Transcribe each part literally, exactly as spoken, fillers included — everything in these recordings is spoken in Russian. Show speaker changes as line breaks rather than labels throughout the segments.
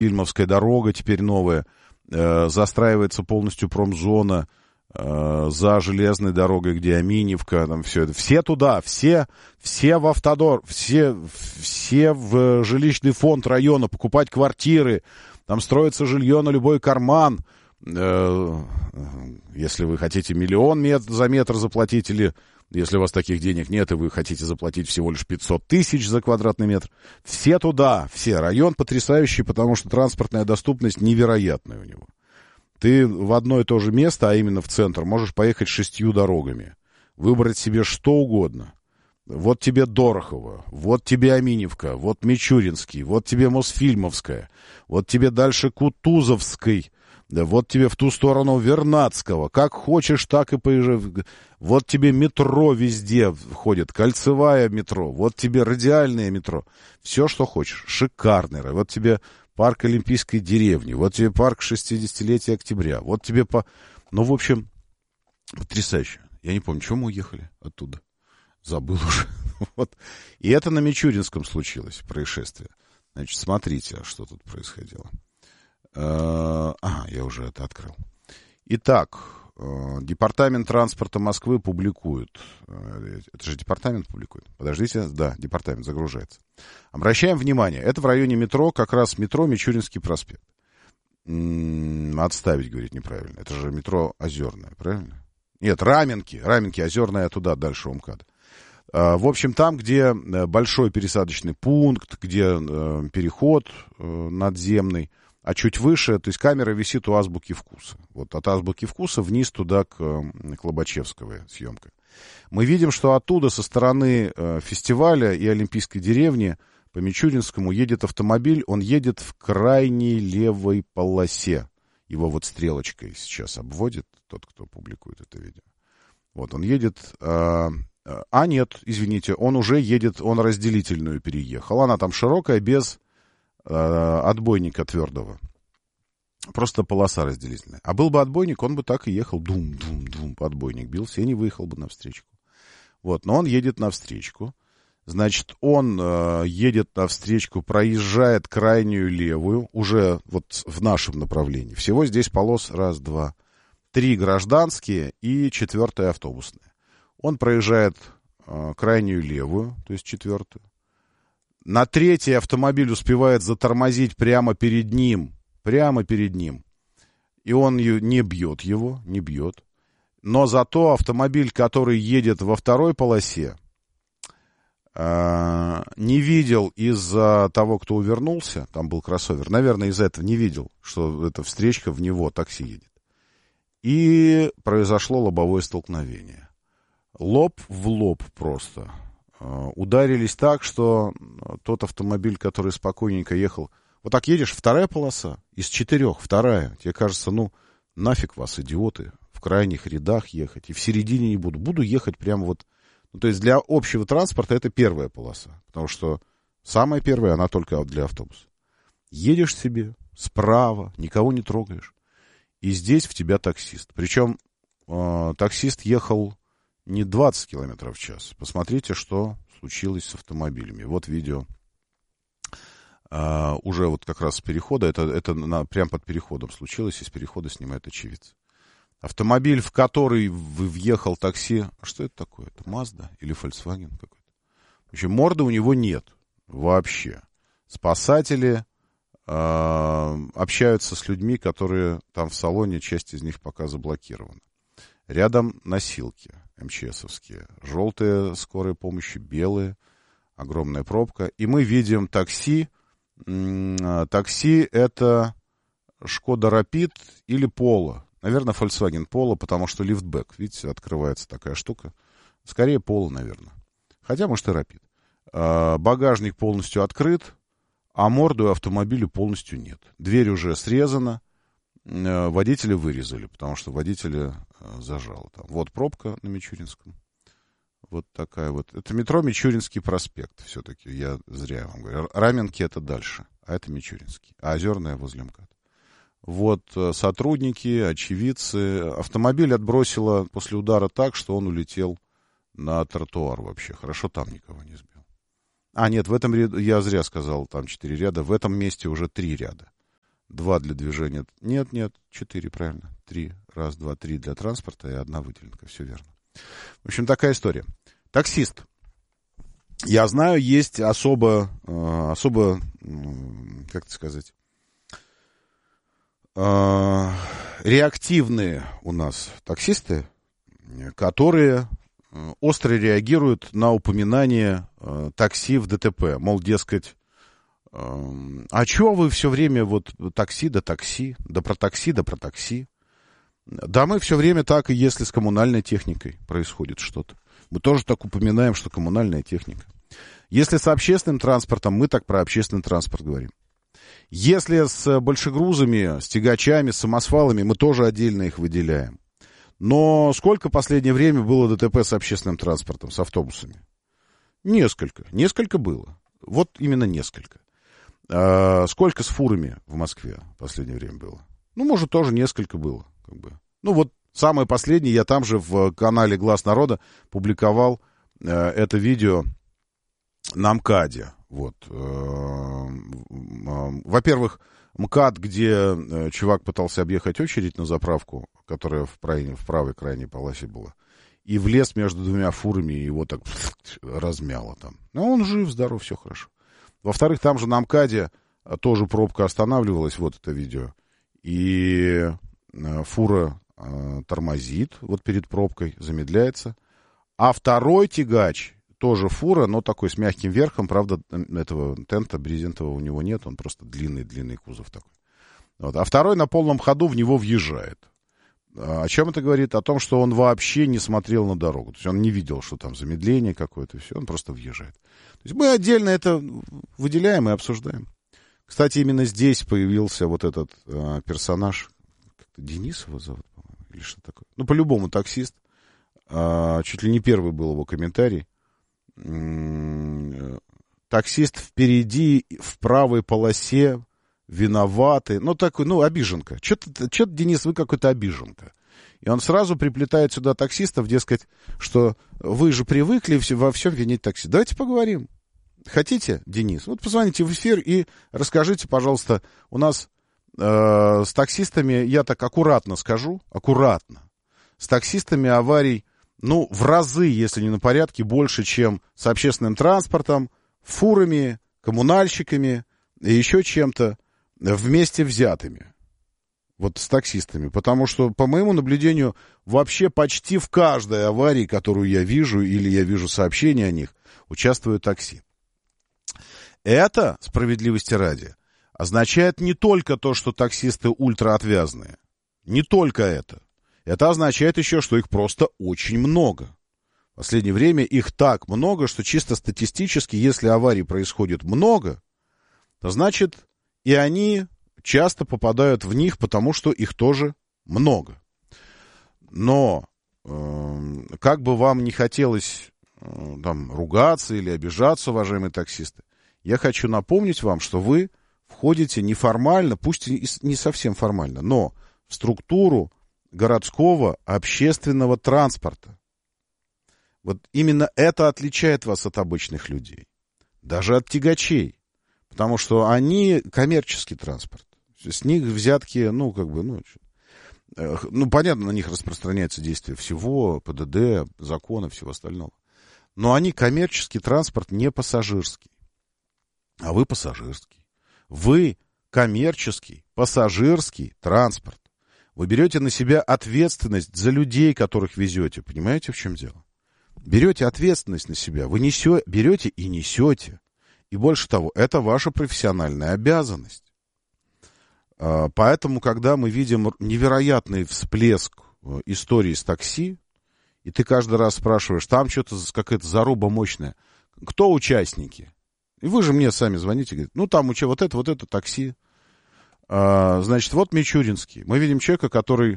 Ильмовская дорога теперь новая, э, застраивается полностью промзона, э, за железной дорогой, где Аминевка, там все это. Все туда, все, все в автодор, все, все в жилищный фонд района, покупать квартиры, там строится жилье на любой карман. Э, если вы хотите миллион мет- за метр заплатить, или если у вас таких денег нет, и вы хотите заплатить всего лишь пятьсот тысяч за квадратный метр, все туда, все. Район потрясающий, потому что транспортная доступность невероятная у него. Ты в одно и то же место, а именно в центр, можешь поехать шестью дорогами, выбрать себе что угодно. Вот тебе Дорохово, вот тебе Аминевка, вот Мичуринский, вот тебе Мосфильмовская, вот тебе дальше Кутузовский, да, вот тебе в ту сторону Вернадского. Как хочешь, так и поезжай. Вот тебе метро везде ходит, кольцевая метро, вот тебе радиальное метро. Все, что хочешь. Шикарный. Вот тебе парк Олимпийской деревни, вот тебе парк шестидесятилетия октября, вот тебе по... Ну, в общем, потрясающе. Я не помню, чего мы уехали оттуда. Забыл уже. Вот. И это на Мичуринском случилось, происшествие. Значит, смотрите, что тут происходило. Ага, я уже это открыл. Итак, Департамент транспорта Москвы публикует. Это же департамент публикует. Подождите, да, департамент загружается. Обращаем внимание, это в районе метро, как раз метро Мичуринский проспект. М-м, отставить, говорит, неправильно. Это же метро Озерное, правильно? Нет, Раменки, Раменки, Озерное, туда, дальше МКАД. В общем, там, где большой пересадочный пункт, где переход надземный, а чуть выше, то есть камера висит у Азбуки Вкуса. Вот от Азбуки Вкуса вниз туда к, к Лобачевского съемка. Мы видим, что оттуда, со стороны э, фестиваля и Олимпийской деревни по Мичуринскому едет автомобиль. Он едет в крайней левой полосе. Его вот стрелочкой сейчас обводит тот, кто публикует это видео. Вот он едет... Э, э, а нет, извините, он уже едет, он разделительную переехал. Она там широкая, без... отбойника твердого. Просто полоса разделительная. А был бы отбойник, он бы так и ехал. Дум-дум-дум, отбойник бился и не выехал бы навстречку. Вот, но он едет навстречку. Значит, он э, едет навстречку, проезжает крайнюю левую, уже вот в нашем направлении. Всего здесь полос раз, два, три гражданские и четвертая автобусная. Он проезжает э, крайнюю левую, то есть четвертую. На третий автомобиль успевает затормозить прямо перед ним. Прямо перед ним. И он не бьет его, не бьет. Но зато автомобиль, который едет во второй полосе, э, не видел из-за того, кто увернулся, там был кроссовер, наверное, из-за этого не видел, что эта встречка в него такси едет. И произошло лобовое столкновение. Лоб в лоб просто. Ударились так, что тот автомобиль, который спокойненько ехал... Вот так едешь, вторая полоса, из четырех, вторая. Тебе кажется, ну, нафиг вас, идиоты, в крайних рядах ехать. И в середине не буду. Буду ехать прямо вот... Ну, то есть для общего транспорта это первая полоса. Потому что самая первая, она только для автобуса. Едешь себе справа, никого не трогаешь. И здесь в тебя таксист. Причем э, таксист ехал... не двадцать километров в час. Посмотрите, что случилось с автомобилями. Вот видео. А, уже вот как раз с перехода. Это, это на, прям под переходом случилось. Из перехода снимает очевидцы. Автомобиль, в который въехал такси. А что это такое? Это Mazda или Volkswagen какой-то? В общем, морды у него нет. Вообще. Спасатели а, общаются с людьми, которые там в салоне. Часть из них пока заблокирована. Рядом носилки МЧСовские, желтые скорой помощи, белые, огромная пробка. И мы видим такси. Такси это Шкода Рапид или Поло. Наверное, Volkswagen Polo, потому что лифтбэк. Видите, открывается такая штука. Скорее Поло, наверное. Хотя, может, и Рапид. Багажник полностью открыт, а морду автомобиля полностью нет. Дверь уже срезана. Водителя вырезали, потому что водителя зажало там. Вот пробка на Мичуринском. Вот такая вот. Это метро Мичуринский проспект все-таки. Я зря вам говорю. Раменки это дальше, а это Мичуринский. А Озерное возле МКАД. Вот сотрудники, очевидцы. Автомобиль отбросило после удара так, что он улетел на тротуар вообще. Хорошо, там никого не сбил. А, нет, в этом ряду, я зря сказал, там четыре ряда. В этом месте уже три ряда. два для движения. Нет, нет, четыре, правильно. Три. Раз, два, три для транспорта и одна выделенка. Все верно. В общем, такая история. Таксист. Я знаю, есть особо, особо, как это сказать, реактивные у нас таксисты, которые остро реагируют на упоминание такси в ДТП. Мол, дескать, а чё вы все время вот такси да такси, да про такси да про такси? Да мы все время так, и если с коммунальной техникой происходит что-то. Мы тоже так упоминаем, что коммунальная техника. Если с общественным транспортом, мы так про общественный транспорт говорим. Если с большегрузами, с тягачами, с самосвалами, мы тоже отдельно их выделяем. Но сколько в последнее время было ДТП с общественным транспортом, с автобусами? Несколько. Несколько было. Вот именно несколько. А сколько с фурами в Москве в последнее время было? Ну, может, тоже несколько было. Как бы. Ну, вот самое последнее, я там же в канале «Глаз народа» публиковал э, это видео на МКАДе. Вот. Во-первых, МКАД, где чувак пытался объехать очередь на заправку, которая в, правой, в правой крайней полосе была, и влез между двумя фурами, и его так размяло там. Но он жив, здоров, все хорошо. Во-вторых, там же на МКАДе тоже пробка останавливалась, вот это видео, и фура тормозит вот перед пробкой, замедляется, а второй тягач, тоже фура, но такой с мягким верхом. Правда, этого тента брезентового у него нет. Он просто длинный-длинный кузов такой. Вот. А второй на полном ходу в него въезжает. О чем это говорит? О том, что он вообще не смотрел на дорогу. То есть он не видел, что там замедление какое-то. Все, он просто въезжает. То есть мы отдельно это выделяем и обсуждаем. Кстати, именно здесь появился вот этот э, персонаж. Как-то Денис его зовут, по-моему, или что такое. Ну, по-любому таксист. Э, чуть ли не первый был его комментарий. Таксист впереди, в правой полосе, виноваты. Ну, такой, ну, обиженка. Что-то, что-то, Денис, вы какой-то обиженка. И он сразу приплетает сюда таксистов, дескать, что вы же привыкли во всем винить такси. Давайте поговорим. Хотите, Денис? Вот позвоните в эфир и расскажите, пожалуйста, у нас э, с таксистами, я так аккуратно скажу, аккуратно, с таксистами аварий, ну, в разы, если не на порядке, больше, чем с общественным транспортом, фурами, коммунальщиками и еще чем-то вместе взятыми. Вот с таксистами. Потому что, по моему наблюдению, вообще почти в каждой аварии, которую я вижу, или я вижу сообщения о них, участвуют такси. Это, справедливости ради, означает не только то, что таксисты ультраотвязные. Не только это. Это означает еще, что их просто очень много. В последнее время их так много, что чисто статистически, если аварий происходит много, то значит и они часто попадают в них, потому что их тоже много. Но э, как бы вам не хотелось э, там, ругаться или обижаться, уважаемые таксисты, я хочу напомнить вам, что вы входите неформально, пусть и не совсем формально, но в структуру городского общественного транспорта. Вот именно это отличает вас от обычных людей. Даже от тягачей. Потому что они коммерческий транспорт. С них взятки, ну, как бы, ну, ну, понятно, на них распространяется действие всего, ПДД, закона, всего остального. Но они коммерческий транспорт, не пассажирский. А вы пассажирский. Вы коммерческий, пассажирский транспорт. Вы берете на себя ответственность за людей, которых везете. Понимаете, в чем дело? Берете ответственность на себя. Вы несете, берете и несете. И больше того, это ваша профессиональная обязанность. Поэтому, когда мы видим невероятный всплеск истории с такси, и ты каждый раз спрашиваешь, там что-то какая-то заруба мощная. Кто участники? И вы же мне сами звоните, говорите, ну там вот это, вот это такси. Значит, вот Мичуринский. Мы видим человека, который...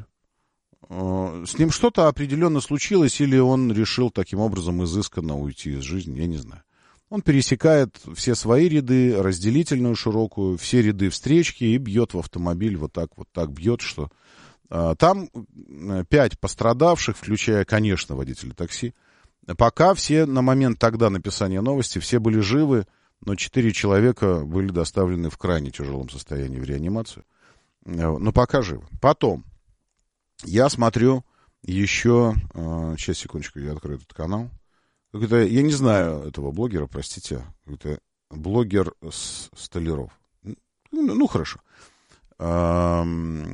С ним что-то определенно случилось, или он решил таким образом изысканно уйти из жизни, я не знаю. Он пересекает все свои ряды, разделительную широкую, все ряды встречки и бьет в автомобиль, вот так, вот так бьет, что... Там пять пострадавших, включая, конечно, водителя такси. Пока все на момент тогда написания новости, все были живы, но четыре человека были доставлены в крайне тяжелом состоянии в реанимацию. Ну, пока живы. Потом, я смотрю еще... Сейчас, секундочку, я открою этот канал. Это, я не знаю этого блогера, простите. Это блогер Столяров. Ну, хорошо. По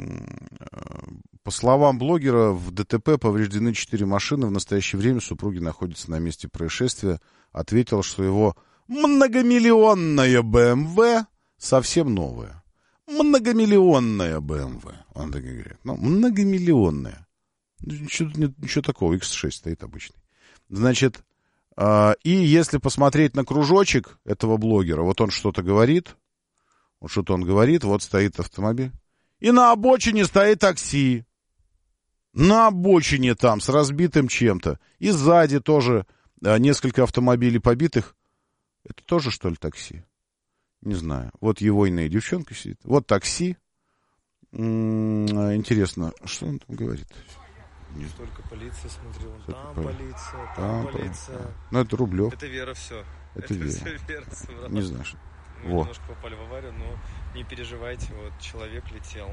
словам блогера, в ДТП повреждены четыре машины. В настоящее время супруги находятся на месте происшествия. Ответил, что его многомиллионная бэ эм вэ совсем новая. Многомиллионная бэ эм вэ. Он так и говорит. Ну, многомиллионная. Ничего, ничего такого. икс шесть стоит обычный. Значит, и если посмотреть на кружочек этого блогера, вот он что-то говорит, вот что-то он говорит, вот стоит автомобиль. И на обочине стоит такси. На обочине там, с разбитым чем-то. И сзади тоже несколько автомобилей побитых. Это тоже, что ли, такси? Не знаю. Вот егойная девчонка сидит. Вот такси. М-м, интересно, что он там говорит?
Столько полиции смотрел.
Столько
Там
поли...
полиция, там, там полиция.
Да. Ну, это Рублев.
Это Вера все.
Это,
это
Вера.
Все Вера собрала.
Не знаю, что...
Мы
вот.
немножко попали в аварию, но не переживайте, вот человек летел.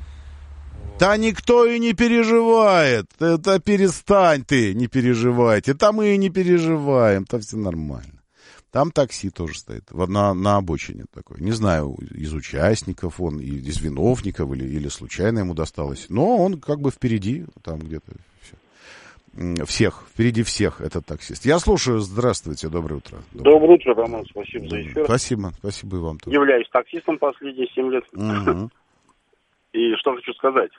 Вот.
Да никто и не переживает. Это перестань ты, не переживайте. Там мы и не переживаем, там все нормально. Там такси тоже стоит, на, на обочине такой. Не знаю, из участников он, из виновников или, или случайно ему досталось. Но он как бы впереди, там где-то все. Всех, впереди всех этот таксист. Я слушаю, здравствуйте, доброе утро.
Доброе, доброе утро, Роман, спасибо доброе. за эфир.
Спасибо, спасибо и вам тоже.
Являюсь таксистом последние семь лет.
Угу.
И что хочу сказать.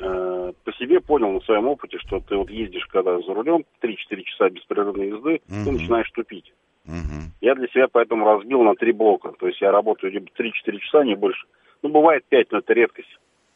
По себе понял на своем опыте, что ты вот ездишь, когда за рулем, три-четыре часа беспрерывной езды, угу. ты начинаешь тупить.
Угу.
Я для себя поэтому разбил на три блока. То есть я работаю либо три-четыре часа, не больше. Ну, бывает пять, но это редкость.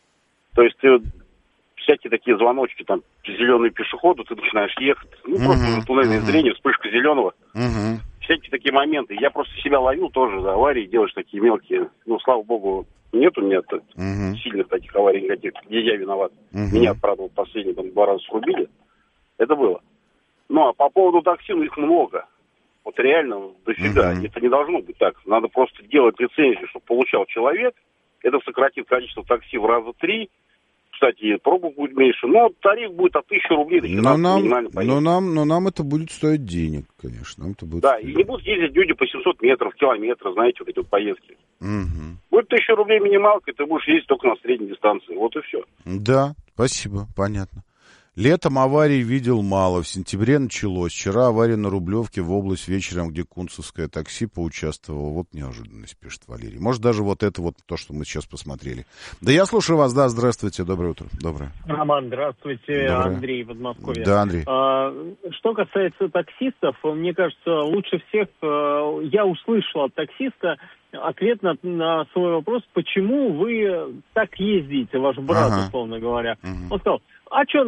То есть ты всякие такие звоночки, там, зеленые пешеходы, ты начинаешь ехать. Ну, uh-huh, просто туннельное uh-huh. зрение, вспышка зеленого.
Uh-huh.
Всякие такие моменты. Я просто себя ловил тоже за аварии, делаешь такие мелкие. Ну, слава богу, нет у меня uh-huh. сильных таких аварий никаких, где я виноват. Uh-huh. Меня, правда, последние там, два раза срубили. Это было. Ну, а по поводу такси, ну, их много. Вот реально дофига. Uh-huh. Это не должно быть так. Надо просто делать лицензию, чтобы получал человек. Это сократит количество такси в раза три. Кстати, пробок будет меньше, но тариф будет от тысячи рублей до
но нам, но нам, но нам это будет стоить денег, конечно. Нам это будет
да,
стоить.
И не будут ездить люди по семьсот метров, километров, знаете, вот эти вот поездки.
Угу.
Будет тысяча рублей минималка, и ты будешь ездить только на средней дистанции. Вот и все.
Да, спасибо, понятно. Летом аварий видел мало. В сентябре началось. Вчера авария на Рублевке в область вечером, где кунцевское такси поучаствовало. Вот неожиданность, пишет Валерий. Может, даже вот это вот то, что мы сейчас посмотрели. Да, я слушаю вас. Да, здравствуйте. Доброе утро. Доброе.
Роман, здравствуйте.
Доброе.
Андрей в Подмосковье.
Да, Андрей.
А, что касается таксистов, мне кажется, лучше всех а, я услышал от таксиста ответ на, на свой вопрос, почему вы так ездите, ваш брат, ага. условно говоря. Угу. Он сказал, а что,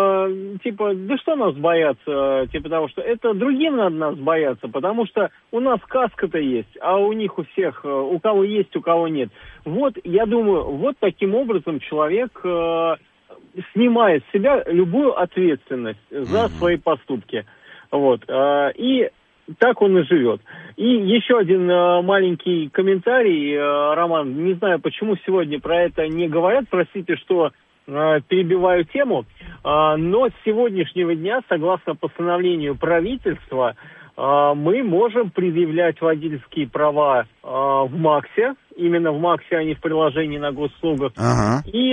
э, типа, да что нас бояться, типа того, что это другим надо нас бояться, потому что у нас каска-то есть, а у них у всех, у кого есть, у кого нет. Вот, я думаю, вот таким образом человек э, снимает с себя любую ответственность за mm-hmm. свои поступки. Вот, э, и так он и живет. И еще один э, маленький комментарий, э, Роман, не знаю, почему сегодня про это не говорят, простите, что перебиваю тему, но с сегодняшнего дня, согласно постановлению правительства, мы можем предъявлять водительские права в МАКСе, именно в МАКСе, а не в приложении на госуслугах, ага. и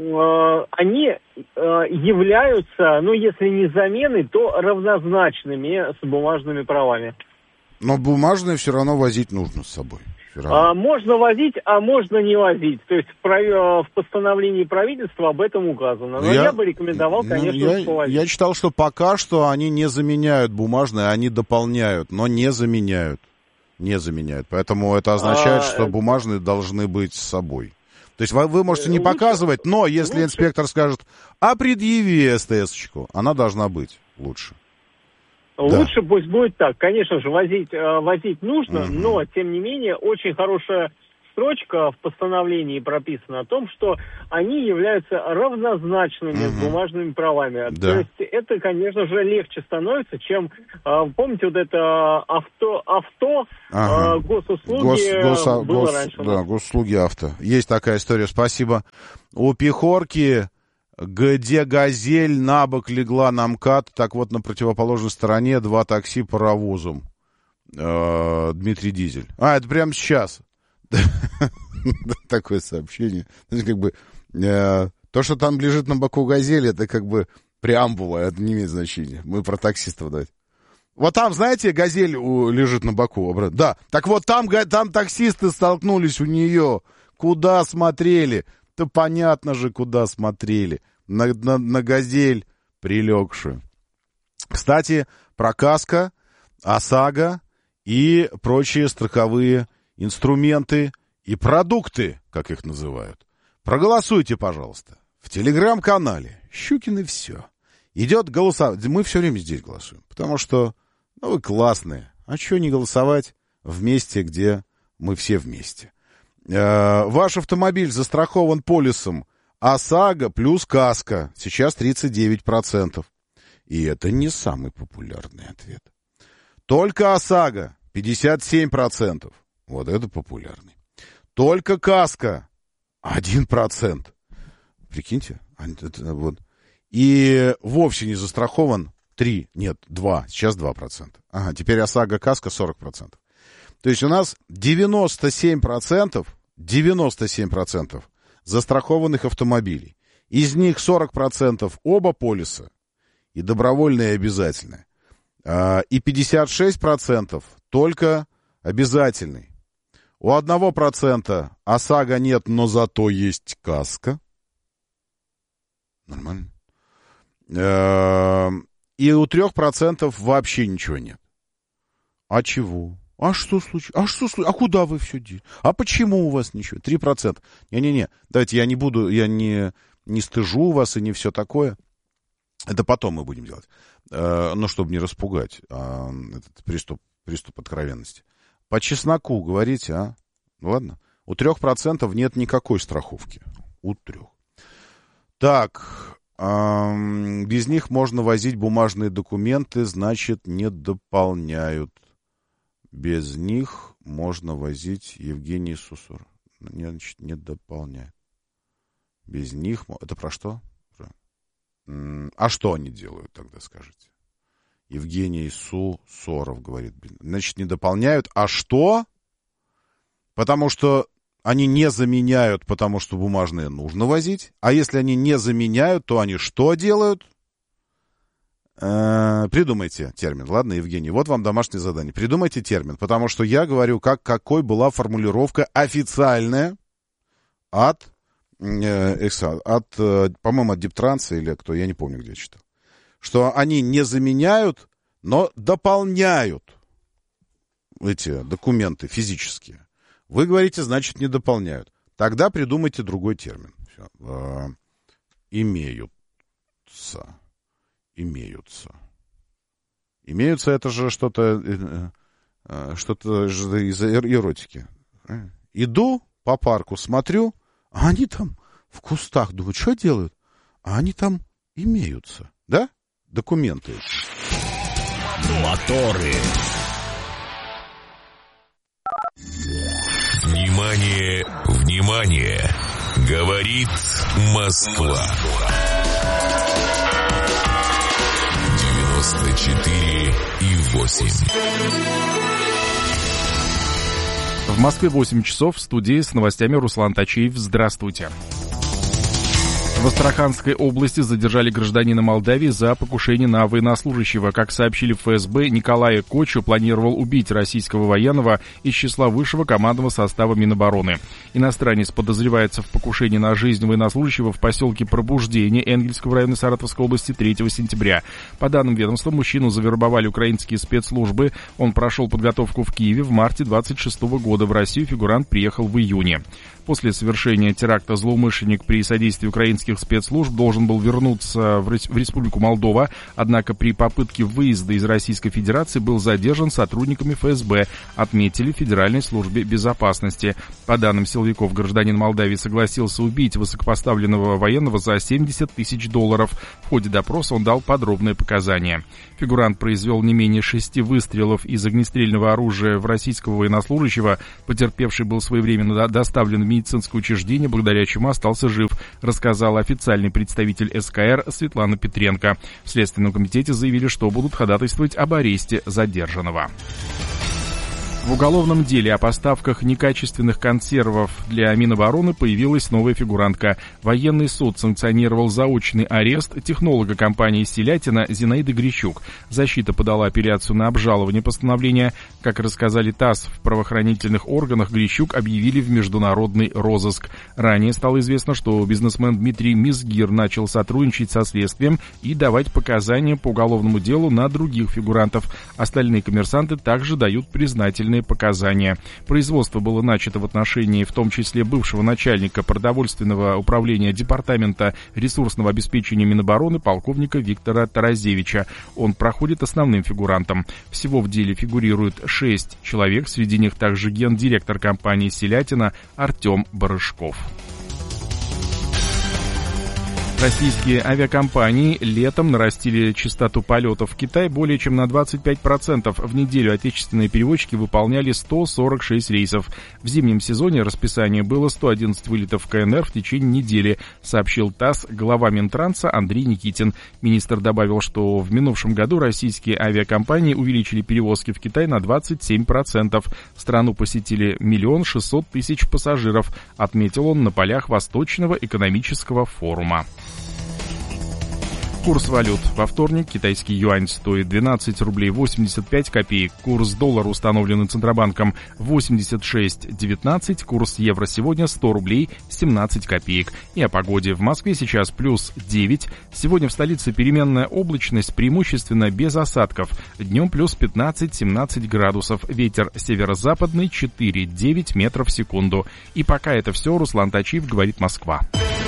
они являются, ну если не заменой, то равнозначными с бумажными правами.
Но бумажные все равно возить нужно с собой.
А, можно возить, а можно не возить. То есть в, прав... в постановлении правительства об этом указано. Но я, я бы рекомендовал, конечно,
ну, я,
повозить.
Я читал, что пока что они не заменяют бумажные, они дополняют, но не заменяют. Не заменяют. Поэтому это означает, а, что бумажные должны быть с собой. То есть вы, вы можете не лучше, показывать, но если лучше. Инспектор скажет, а предъяви эс тэ эс-очку, она должна быть лучше.
Лучше
да.
пусть будет так. Конечно же, возить, возить нужно, угу. но, тем не менее, очень хорошая строчка в постановлении прописана о том, что они являются равнозначными угу. с бумажными правами.
Да.
То есть это, конечно же, легче становится, чем, помните, вот это авто, авто ага. госуслуги
гос, гос,
было
гос,
раньше.
Да, госуслуги авто. Есть такая история, спасибо. У Пехорки, где «Газель» на бок легла на МКАД, так вот на противоположной стороне два такси паровозом. Дмитрий Дизель. А, это прямо сейчас. Такое сообщение. Как бы то, что там лежит на боку «Газели», это как бы преамбула, это не имеет значения. Мы про таксистов давайте. Вот там, знаете, «Газель» лежит на боку. Да, так вот там, там таксисты столкнулись у нее. Куда смотрели? Да понятно же, куда смотрели. На, на, на «Газель» прилегшую. Кстати, про КАСКО, ОСАГО и прочие страховые инструменты и продукты, как их называют. Проголосуйте, пожалуйста, в телеграм-канале «Щукины все». Идет голосовать. Мы все время здесь голосуем, потому что, ну, вы классные. А чего не голосовать в месте, где мы все вместе? Э, ваш автомобиль застрахован полисом ОСАГО плюс КАСКО. Сейчас тридцать девять процентов. И это не самый популярный ответ. Только ОСАГО пятьдесят семь процентов. Вот это популярный. Только КАСКО один процент. Прикиньте. Вот. И вовсе не застрахован три, нет, два. Сейчас два процента. Ага, теперь ОСАГО, КАСКО сорок процентов. То есть у нас девяносто семь процентов, девяносто семь процентов застрахованных автомобилей. Из них сорок процентов оба полиса. И добровольное, и обязательное. И пятьдесят шесть процентов только обязательный. У одного процента ОСАГО нет, но зато есть КАСКО. Нормально. И у трех процентов вообще ничего нет. А чего? А что случилось? А что случилось? А куда вы все делали? А почему у вас ничего? три процента. Не-не-не, давайте я не буду, я не, не стыжу вас и не все такое. Это потом мы будем делать. Но чтобы не распугать а, этот приступ, приступ откровенности. По чесноку говорите, а? Ладно. У трех процентов нет никакой страховки. У трех. Так, а, без них можно возить бумажные документы, значит, не дополняют. Без них можно возить Евгений Сусур. Значит, не дополняют. Без них... Это про что? А что они делают тогда, скажите? Евгений Сусоров говорит. Значит, не дополняют. А что? Потому что они не заменяют, потому что бумажные нужно возить. А если они не заменяют, то они что делают? Э-э- придумайте термин. Ладно, Евгений, вот вам домашнее задание. Придумайте термин, потому что я говорю, как, какой была формулировка официальная от... от, по-моему, от Диптранса или кто, я не помню, где я читал, что они не заменяют, но дополняют эти документы физические. Вы говорите, значит, не дополняют. Тогда придумайте другой термин. Все. А, имеются. Имеются. Имеются, это же что-то, что-то из эротики. Иду по парку, смотрю, а они там в кустах, думаю, что делают? А они там имеются, да? Документы.
Моторы. Внимание, внимание! Говорит Москва. девяносто четыре и восемь.
В Москве восемь часов, в студии с новостями Руслан Тачиев. Здравствуйте. В Астраханской области задержали гражданина Молдавии за покушение на военнослужащего. Как сообщили в ФСБ, Николай Кочу планировал убить российского военного из числа высшего командного состава Минобороны. Иностранец подозревается в покушении на жизнь военнослужащего в поселке Пробуждение Энгельского района Саратовской области третьего сентября. По данным ведомства, мужчину завербовали украинские спецслужбы. Он прошел подготовку в Киеве в марте двадцать шестого года. В Россию фигурант приехал в июне. После совершения теракта злоумышленник при содействии украинских спецслужб должен был вернуться в Республику Молдова, однако при попытке выезда из Российской Федерации был задержан сотрудниками эф эс бэ, отметили в Федеральной службе безопасности. По данным силовиков, гражданин Молдавии согласился убить высокопоставленного военного за семьдесят тысяч долларов. В ходе допроса он дал подробные показания. Фигурант произвел не менее шести выстрелов из огнестрельного оружия в российского военнослужащего. Потерпевший был своевременно доставлен в медицинское учреждение, благодаря чему остался жив, рассказал официальный представитель эс ка эр Светлана Петренко. В Следственном комитете заявили, что будут ходатайствовать об аресте задержанного. В уголовном деле о поставках некачественных консервов для Минобороны появилась новая фигурантка. Военный суд санкционировал заочный арест технолога компании «Селятина» Зинаиды Грищук. Защита подала апелляцию на обжалование постановления. Как рассказали ТАСС, в правоохранительных органах Грищук объявили в международный розыск. Ранее стало известно, что бизнесмен Дмитрий Мизгир начал сотрудничать со следствием и давать показания по уголовному делу на других фигурантов. Остальные коммерсанты также дают признательные показания. Производство было начато в отношении в том числе бывшего начальника продовольственного управления Департамента ресурсного обеспечения Минобороны полковника Виктора Таразевича. Он проходит основным фигурантом. Всего в деле фигурирует шесть человек, среди них также гендиректор компании «Селятина» Артем Барышков. Российские авиакомпании летом нарастили частоту полетов в Китай более чем на двадцать пять процентов. В неделю отечественные перевозчики выполняли сто сорок шесть рейсов. В зимнем сезоне расписание было сто одиннадцать вылетов в ка эн эр в течение недели, сообщил ТАСС глава Минтранса Андрей Никитин. Министр добавил, что в минувшем году российские авиакомпании увеличили перевозки в Китай на двадцать семь процентов. Страну посетили миллион шестьсот тысяч пассажиров, отметил он на полях Восточного экономического форума. Курс валют. Во вторник китайский юань стоит двенадцать рублей восемьдесят пять копеек. Курс доллара, установленный Центробанком, восемьдесят шесть девятнадцать. Курс евро сегодня сто рублей семнадцать копеек. И о погоде. В Москве сейчас плюс девять. Сегодня в столице переменная облачность, преимущественно без осадков. Днем плюс пятнадцать-семнадцать градусов. Ветер северо-западный четыре-девять метров в секунду. И пока это все. Руслан Тачиев, говорит Москва.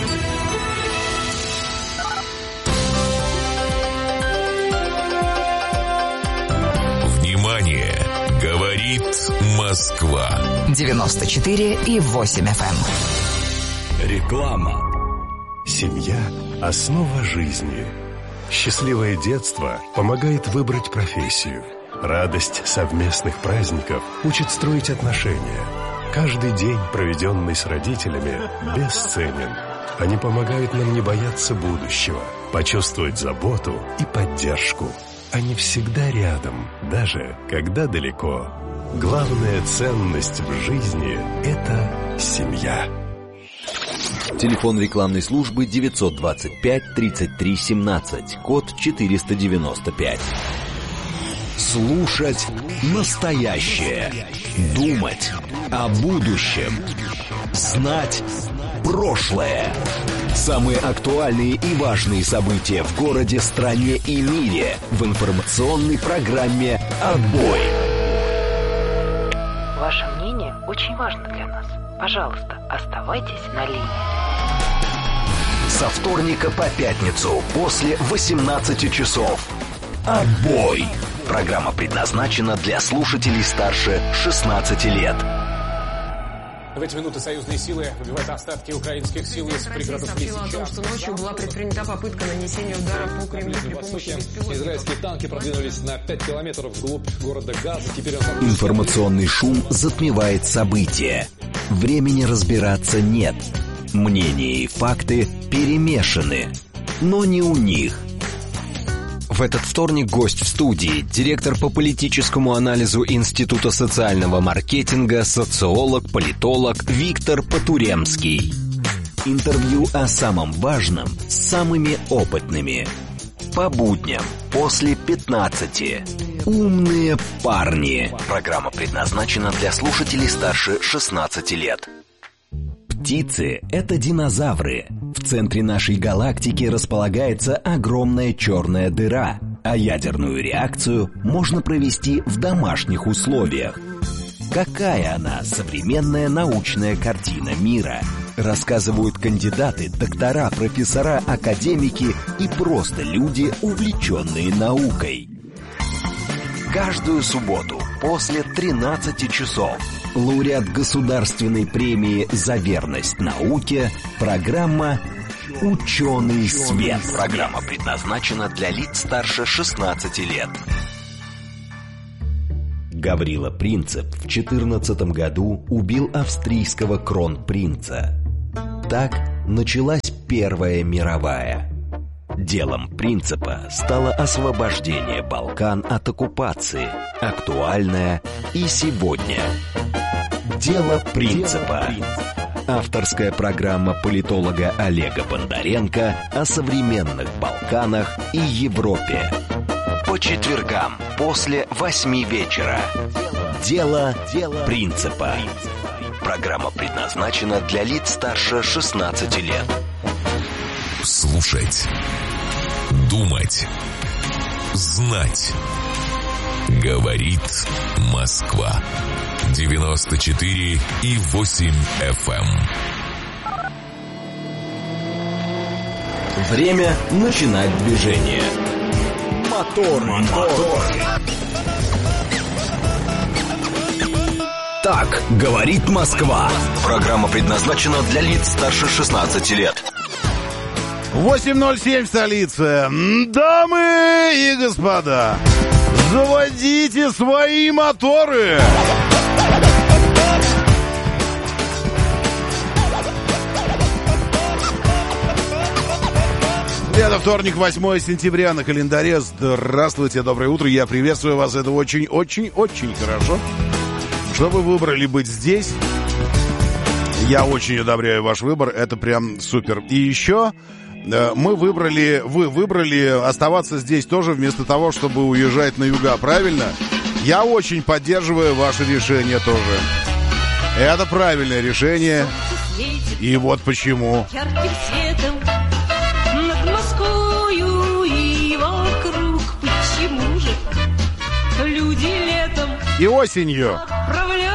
Внимание! Говорит Москва.
девяносто четыре и восемь эф эм.
Реклама. Семья – основа жизни. Счастливое детство помогает выбрать профессию. Радость совместных праздников учит строить отношения. Каждый день, проведенный с родителями, бесценен. Они помогают нам не бояться будущего, почувствовать заботу и поддержку. Они всегда рядом, даже когда далеко. Главная ценность в жизни – это семья.
Телефон рекламной службы девятьсот двадцать пять тридцать три семнадцать, код четыреста девяносто пять.
Слушать настоящее. Думать о будущем. Знать прошлое. Самые актуальные и важные события в городе, стране и мире в информационной программе «Отбой».
Ваше мнение очень важно для нас. Пожалуйста, оставайтесь на линии.
Со вторника по пятницу после восемнадцати часов. «Отбой». Программа предназначена для слушателей старше шестнадцати лет.
В эти минуты союзные силы выбивают остатки украинских сил из пригородов Лисичанска.
О том, что ночью была предпринята попытка нанесения удара по Кремлю при помощи беспилотников.
Израильские танки продвинулись на пять километров вглубь города Газа. Теперь он...
Информационный шум затмевает события. Времени разбираться нет. Мнения и факты перемешаны. Но не у них.
В этот вторник гость в студии, директор по политическому анализу Института социального маркетинга, социолог, политолог Виктор Потуремский.
Интервью о самом важном с самыми опытными. По будням после пятнадцати. Умные парни. Программа предназначена для слушателей старше шестнадцати лет. Птицы – это динозавры. В центре нашей галактики располагается огромная черная дыра, а ядерную реакцию можно провести в домашних условиях.
Какая она, современная научная картина мира? Рассказывают кандидаты, доктора, профессора, академики и просто люди, увлеченные наукой. Каждую субботу после тринадцати часов лауреат государственной премии «За верность науке» программа «Ученый свет». Программа предназначена для лиц старше шестнадцати лет. Гаврила Принцип в четырнадцатом году убил австрийского кронпринца. Так началась Первая мировая. Делом Принципа стало освобождение Балкан от оккупации, актуальное и сегодня. Дело Принципа. Авторская программа политолога Олега Бондаренко о современных Балканах и Европе. По четвергам после восьми вечера. Дело Принципа. Программа предназначена для лиц старше шестнадцати лет.
Слушать, думать, знать. Говорит Москва. девяносто четыре и восемь эф эм.
Время начинать движение. Мотор, мотор. Так говорит Москва. Программа предназначена для лиц старше шестнадцати лет.
восемь ноль семь в столице. Дамы и господа, заводите свои моторы. Это вторник, восьмое сентября на календаре. Здравствуйте, доброе утро. Я приветствую вас. Это очень-очень-очень хорошо, что вы выбрали быть здесь. Я очень одобряю ваш выбор. Это прям супер. И еще мы выбрали, вы выбрали оставаться здесь тоже вместо того, чтобы уезжать на юга, правильно? Я очень поддерживаю ваше решение тоже. Это правильное решение. И вот почему.
Ярким светом над Москвою и вокруг. Почему же люди летом
и осенью